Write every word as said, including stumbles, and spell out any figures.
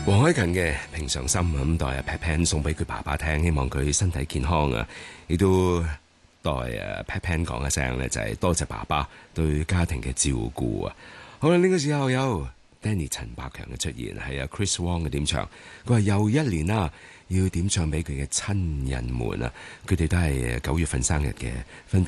黃凱芹嘅平常心咁代阿 Pat Pan 送俾佢爸爸聽，希望佢身體健康啊！亦都代阿 Pat Pan 講一聲咧，就係多謝爸爸對家庭嘅照顧啊！好啦，呢個時候有 Danny 陳百強嘅出現，係阿 Chris Wong 嘅點唱。佢話又一年啦，要點唱俾佢嘅親人們啊！佢哋都係九月份生日嘅，分別